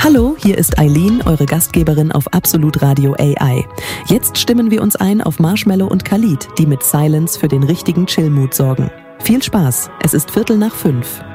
Hallo, hier ist Eileen, eure Gastgeberin auf Absolut Radio AI. Jetzt stimmen wir uns ein auf Marshmello und Khalid, die mit Silence für den richtigen Chill-Mood sorgen. Viel Spaß, es ist 4:45.